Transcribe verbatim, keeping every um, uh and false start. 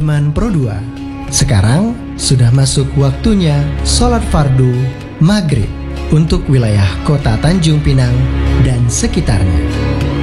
Sudirman Pro dua. Sekarang sudah masuk waktunya sholat fardu maghrib untuk wilayah kota Tanjung Pinang dan sekitarnya.